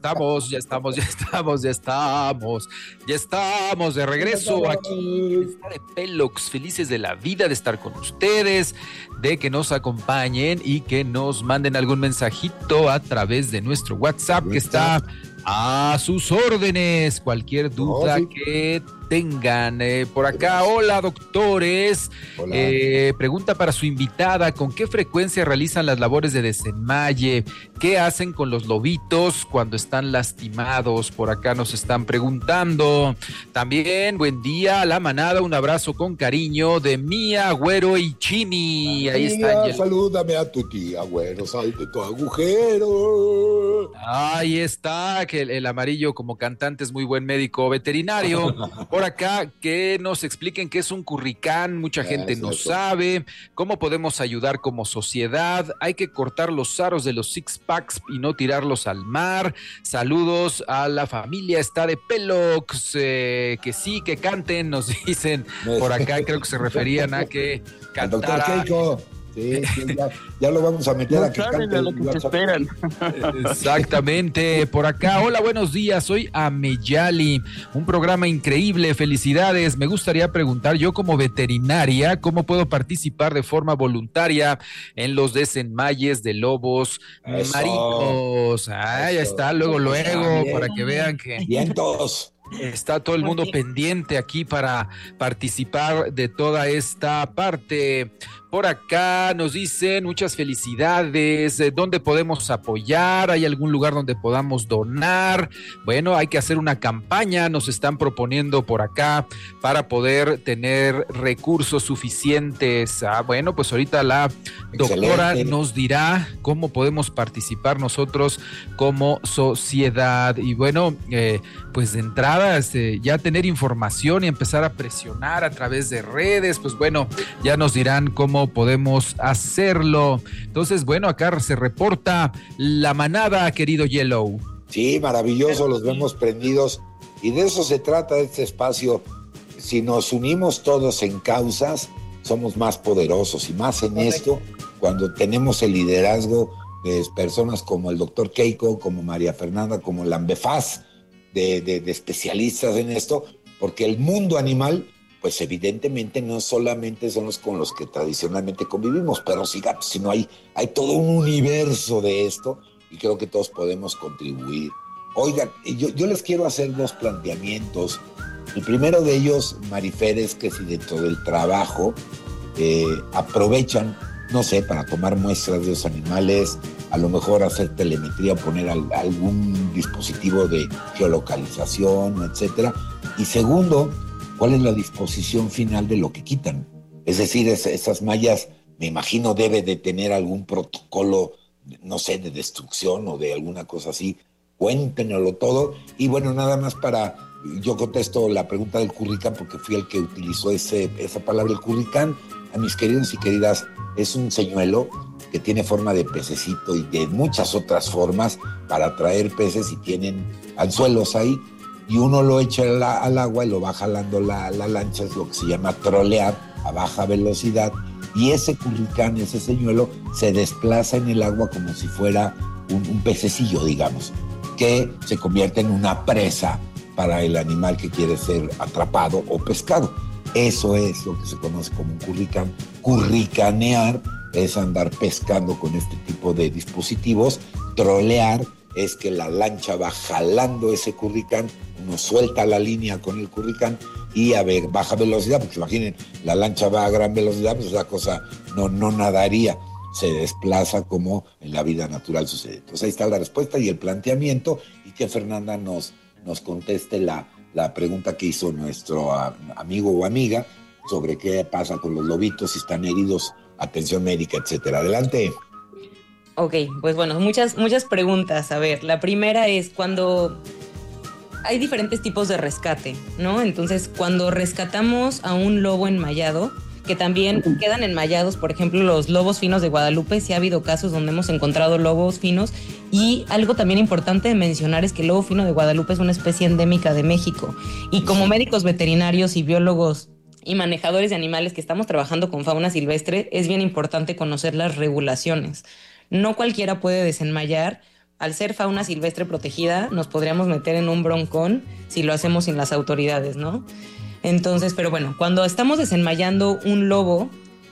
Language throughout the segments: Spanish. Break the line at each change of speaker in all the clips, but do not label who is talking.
estamos de regreso aquí en Está de Pelox, felices de la vida de estar con ustedes, de que nos acompañen y que nos manden algún mensajito a través de nuestro WhatsApp que está a sus órdenes, cualquier duda que tengan. Por acá, hola doctores.
Hola.
Pregunta para su invitada: ¿con qué frecuencia realizan las labores de desenmaye? ¿Qué hacen con los lobitos cuando están lastimados? Por acá nos están preguntando. También, buen día, la manada, un abrazo con cariño de Mía, Güero y Chini. Ahí está.
Salúdame a tu tía, Güero, sal de tu agujero.
Ahí está, que el amarillo como cantante es muy buen médico veterinario. Por acá, que nos expliquen qué es un curricán, mucha gente no sabe, cómo podemos ayudar como sociedad, hay que cortar los aros de los six packs y no tirarlos al mar. Saludos a la familia Está de Pelox, que sí, que canten, nos dicen por acá, creo que se referían a que cantara.
Doctor Keiko. Sí, ya lo vamos a meter
no
a que
saben a lo que se esperan.
Exactamente, por acá. Hola, buenos días, soy Ameyali, un programa increíble, felicidades. Me gustaría preguntar, yo como veterinaria, ¿cómo puedo participar de forma voluntaria en los desenmayes de lobos marinos? Ya está, luego, para que vean que...
Vientos.
Está todo el mundo pendiente aquí para participar de toda esta parte. Por acá nos dicen muchas felicidades. ¿Dónde podemos apoyar? ¿Hay algún lugar donde podamos donar? Bueno, hay que hacer una campaña, nos están proponiendo por acá para poder tener recursos suficientes. Bueno, pues ahorita la doctora nos dirá cómo podemos participar nosotros como sociedad. Y bueno, pues de entrada, ya tener información y empezar a presionar a través de redes, pues bueno, ya nos dirán cómo podemos hacerlo. Entonces, bueno, acá se reporta la manada, querido Yellow.
Sí, maravilloso, los vemos prendidos y de eso se trata este espacio. Si nos unimos todos en causas, somos más poderosos y más en esto, cuando tenemos el liderazgo de personas como el doctor Keiko, como María Fernanda, como Lambefaz, de especialistas en esto, porque el mundo animal, pues evidentemente no solamente son los con los que tradicionalmente convivimos, pero sí, sino hay todo un universo de esto y creo que todos podemos contribuir. Oigan, yo les quiero hacer dos planteamientos. El primero de ellos, Marifer, es que si dentro del trabajo aprovechan, no sé, para tomar muestras de los animales, a lo mejor hacer telemetría o poner algún dispositivo de geolocalización, etcétera. Y segundo, ¿cuál es la disposición final de lo que quitan? Es decir, esas mallas, me imagino, debe de tener algún protocolo, no sé, de destrucción o de alguna cosa así. Cuéntenoslo todo. Y bueno, nada más yo contesto la pregunta del curricán porque fui el que utilizó esa palabra, el curricán. A mis queridos y queridas, es un señuelo que tiene forma de pececito y de muchas otras formas para atraer peces y tienen anzuelos ahí. Y uno lo echa al agua y lo va jalando la lancha, es lo que se llama trolear a baja velocidad. Y ese curricán, ese señuelo, se desplaza en el agua como si fuera un pececillo, digamos, que se convierte en una presa para el animal que quiere ser atrapado o pescado. Eso es lo que se conoce como un curricán. Curricanear es andar pescando con este tipo de dispositivos. Trolear es que la lancha va jalando ese curricán, uno suelta la línea con el curricán y a baja velocidad, porque imaginen, la lancha va a gran velocidad, pues la cosa no nadaría, se desplaza como en la vida natural sucede. Entonces ahí está la respuesta y el planteamiento, y que Fernanda nos conteste la pregunta que hizo nuestro amigo o amiga sobre qué pasa con los lobitos, si están heridos, atención médica, etcétera. Adelante.
Ok, pues bueno, muchas preguntas. A ver, la primera es cuando hay diferentes tipos de rescate, ¿no? Entonces, cuando rescatamos a un lobo enmayado, que también quedan enmayados, por ejemplo, los lobos finos de Guadalupe, sí ha habido casos donde hemos encontrado lobos finos, y algo también importante de mencionar es que el lobo fino de Guadalupe es una especie endémica de México, y como médicos veterinarios y biólogos y manejadores de animales que estamos trabajando con fauna silvestre, es bien importante conocer las regulaciones. No cualquiera puede desenmayar al ser fauna silvestre protegida, nos podríamos meter en un broncón si lo hacemos sin las autoridades, ¿no? Entonces, pero bueno, cuando estamos desenmayando un lobo,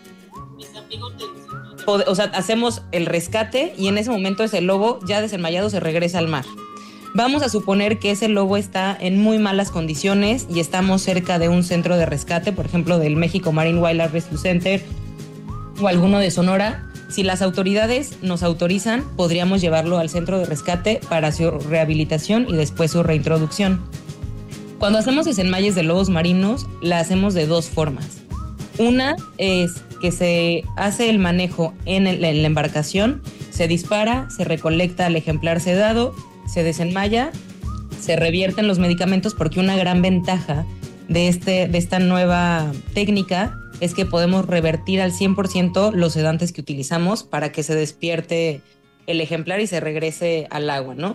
o sea, hacemos el rescate y en ese momento ese lobo ya desenmayado se regresa al mar. Vamos a suponer que ese lobo está en muy malas condiciones y estamos cerca de un centro de rescate, por ejemplo, del México Marine Wildlife Rescue Center o alguno de Sonora. Si las autoridades nos autorizan, podríamos llevarlo al centro de rescate para su rehabilitación y después su reintroducción. Cuando hacemos desenmayes de lobos marinos, la hacemos de dos formas. Una es que se hace el manejo en la embarcación, se dispara, se recolecta el ejemplar sedado, se desenmaya, se revierten los medicamentos, porque una gran ventaja de esta nueva técnica es que podemos revertir al 100% los sedantes que utilizamos para que se despierte el ejemplar y se regrese al agua, ¿no?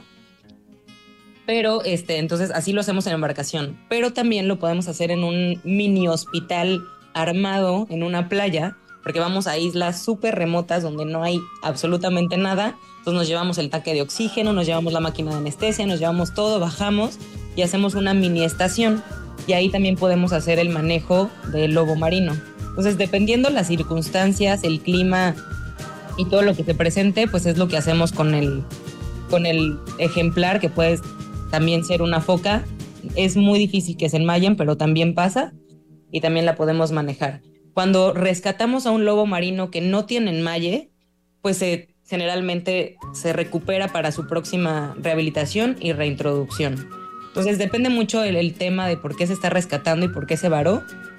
Pero entonces así lo hacemos en embarcación, pero también lo podemos hacer en un mini hospital armado en una playa, porque vamos a islas súper remotas donde no hay absolutamente nada. Entonces nos llevamos el tanque de oxígeno, nos llevamos la máquina de anestesia, nos llevamos todo, bajamos y hacemos una mini estación, y ahí también podemos hacer el manejo del lobo marino. Entonces, dependiendo las circunstancias, el clima y todo lo que se presente, pues es lo que hacemos con el ejemplar, que puede también ser una foca. Es muy difícil que se enmayen, pero también pasa y también la podemos manejar. Cuando rescatamos a un lobo marino que no tiene enmaye, pues generalmente se recupera para su próxima rehabilitación y reintroducción. Entonces depende mucho el tema de por qué se está rescatando y por qué se varó.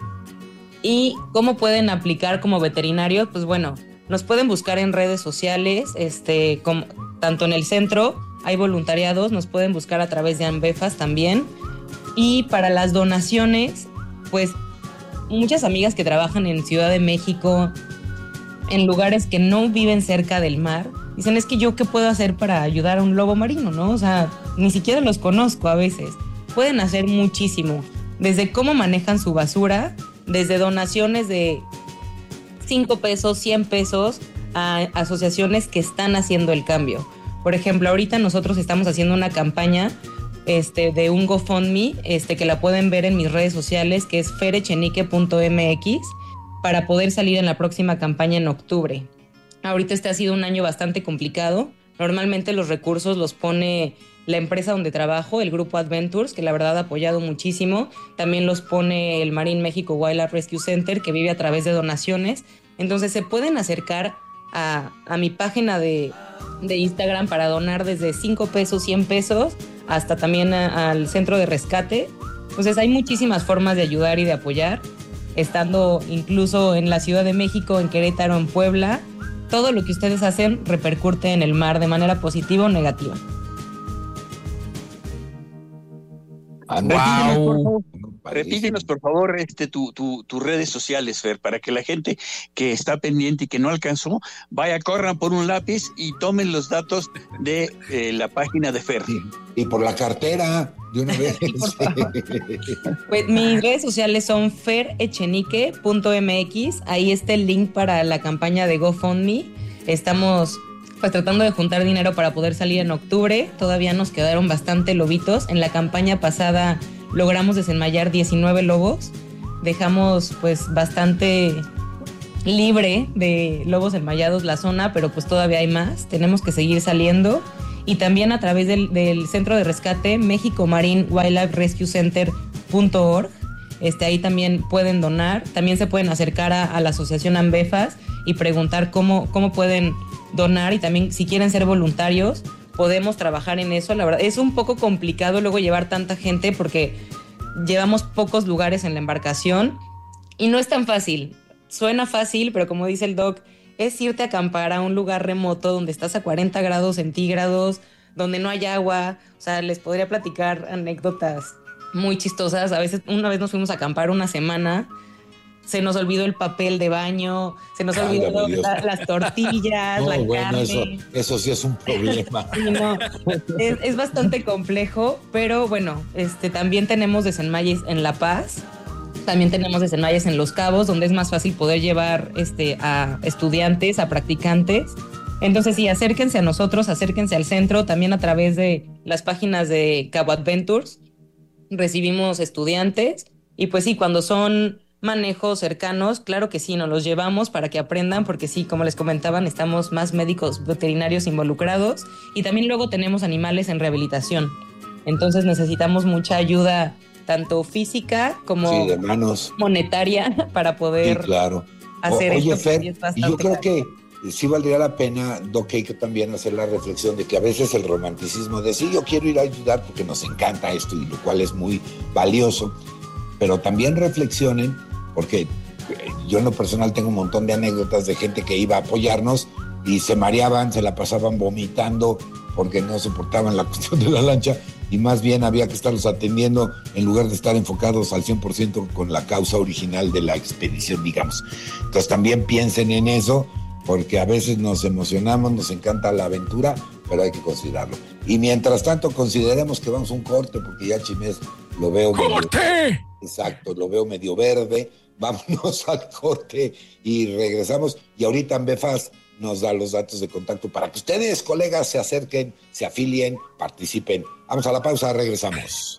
Y cómo pueden aplicar como veterinarios, pues bueno, nos pueden buscar en redes sociales, tanto en el centro, hay voluntariados, nos pueden buscar a través de ANBEFAS también. Y para las donaciones, pues muchas amigas que trabajan en Ciudad de México, en lugares que no viven cerca del mar, dicen, es que yo qué puedo hacer para ayudar a un lobo marino, ¿no? O sea, ni siquiera los conozco a veces. Pueden hacer muchísimo, desde cómo manejan su basura, desde donaciones de 5 pesos, 100 pesos, a asociaciones que están haciendo el cambio. Por ejemplo, ahorita nosotros estamos haciendo una campaña de un GoFundMe, que la pueden ver en mis redes sociales, que es ferechenique.mx, para poder salir en la próxima campaña en octubre. Ahorita ha sido un año bastante complicado. Normalmente los recursos los pone la empresa donde trabajo, el grupo Adventures, que la verdad ha apoyado muchísimo. También los pone el Marine México Wildlife Rescue Center, que vive a través de donaciones. Entonces se pueden acercar a mi página de Instagram para donar desde 5 pesos, 100 pesos, hasta también al centro de rescate. Entonces hay muchísimas formas de ayudar y de apoyar, estando incluso en la Ciudad de México, en Querétaro, en Puebla. Todo lo que ustedes hacen repercute en el mar de manera positiva o negativa.
Wow.
Repítenos, por favor, tus redes sociales, Fer, para que la gente que está pendiente y que no alcanzó, corran por un lápiz y tomen los datos de la página de Fer.
Sí. Y por la cartera, de una vez.
Pues mis redes sociales son ferechenique.mx. Ahí está el link para la campaña de GoFundMe. Estamos pues tratando de juntar dinero para poder salir en octubre. Todavía nos quedaron bastante lobitos. En la campaña pasada logramos desenmayar 19 lobos. Dejamos pues bastante libre de lobos enmayados la zona, pero pues todavía hay más. Tenemos que seguir saliendo. Y también a través del centro de rescate México Marine Wildlife Rescue Center.org. Ahí también pueden donar. También se pueden acercar a la asociación ANBEFAS y preguntar cómo pueden donar, y también si quieren ser voluntarios podemos trabajar en eso. La verdad es un poco complicado luego llevar tanta gente porque llevamos pocos lugares en la embarcación y no es tan fácil. Suena fácil, pero como dice el doc, es irte a acampar a un lugar remoto donde estás a 40 grados centígrados, donde no hay agua. O sea, les podría platicar anécdotas muy chistosas. A veces, una vez nos fuimos a acampar una semana, se nos olvidó el papel de baño, se nos olvidó las tortillas, no, carne.
Eso sí es un problema.
Sí, no, es bastante complejo, pero bueno, también tenemos desenmayes en La Paz, también tenemos desenmayes en Los Cabos, donde es más fácil poder llevar a estudiantes, a practicantes. Entonces sí, acérquense a nosotros, acérquense al centro, también a través de las páginas de Cabo Adventures recibimos estudiantes y pues sí, cuando son manejos cercanos, claro que sí, nos los llevamos para que aprendan, porque sí, como les comentaban, estamos más médicos veterinarios involucrados y también luego tenemos animales en rehabilitación. Entonces necesitamos mucha ayuda, tanto física como
de manos,
monetaria, para poder hacer
Oye,
esto.
Fer, y yo creo que sí valdría la pena, Doc, que también hacer la reflexión de que a veces el romanticismo de sí, yo quiero ir a ayudar porque nos encanta esto, y lo cual es muy valioso, pero también reflexionen, porque yo en lo personal tengo un montón de anécdotas de gente que iba a apoyarnos y se mareaban, se la pasaban vomitando porque no soportaban la cuestión de la lancha, y más bien había que estarlos atendiendo en lugar de estar enfocados al 100% con la causa original de la expedición, digamos. Entonces también piensen en eso, porque a veces nos emocionamos, nos encanta la aventura, pero hay que considerarlo. Y mientras tanto consideremos que vamos a un corte, porque ya Chimés lo veo...
¡Corte!
Exacto, lo veo medio verde. Vámonos al corte y regresamos. Y ahorita en Befas nos da los datos de contacto para que ustedes, colegas, se acerquen, se afilien, participen. Vamos a la pausa, regresamos.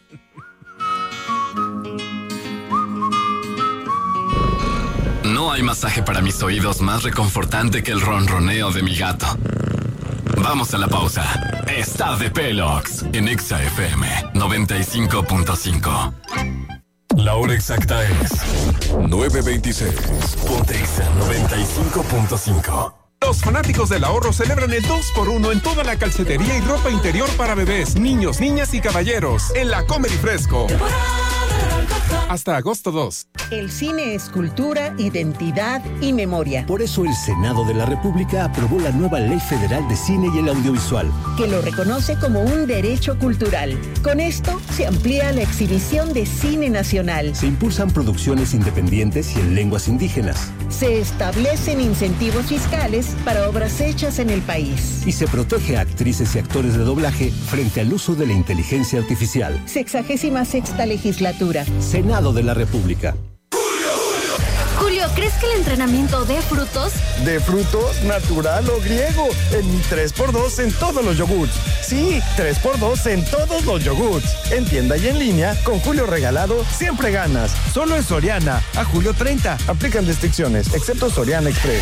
No hay masaje para mis oídos más reconfortante que el ronroneo de mi gato. Vamos a la pausa. Está de Pelox en Exa FM 95.5. La hora exacta es 9:26. Ponte Exa 95.5.
Los fanáticos del ahorro celebran el 2x1 en toda la calcetería y ropa interior para bebés, niños, niñas y caballeros en la Comer y Fresco. Hasta agosto 2.
El cine es cultura, identidad y memoria.
Por eso el Senado de la República aprobó la nueva Ley Federal de Cine y el Audiovisual,
que lo reconoce como un derecho cultural. Con esto se amplía la exhibición de cine nacional.
Se impulsan producciones independientes y en lenguas indígenas.
Se establecen incentivos fiscales para obras hechas en el país.
Y se protege a actrices y actores de doblaje frente al uso de la inteligencia artificial.
66ª legislatura.
Senado de la República.
Julio, ¿crees que el entrenamiento dé frutos?
¿De frutos, natural o griego? En 3x2 en todos los yogurts. Sí, 3x2 en todos los yogurts. En tienda y en línea, con Julio Regalado, siempre ganas. Solo en Soriana, a julio 30. Aplican restricciones, excepto Soriana Express.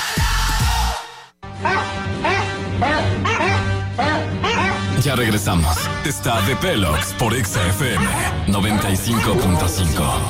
Ya regresamos. Está de Pelox por Exa FM 95.5.